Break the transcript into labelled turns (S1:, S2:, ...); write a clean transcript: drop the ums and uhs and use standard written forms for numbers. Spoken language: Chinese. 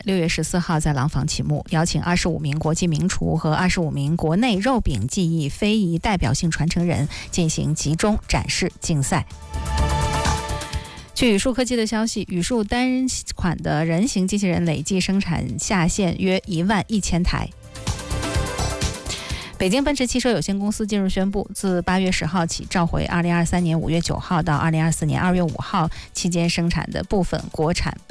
S1: 6月14号在廊坊启幕，邀请25名国际名厨和25名国内肉饼技艺非遗代表性传承人进行集中展示竞赛。据宇树科技的消息，宇树单款的人形机器人累计生产下线约11000台。北京奔驰汽车有限公司近日宣布，自8月10号起召回2023年5月9号到2024年2月5号期间生产的部分国产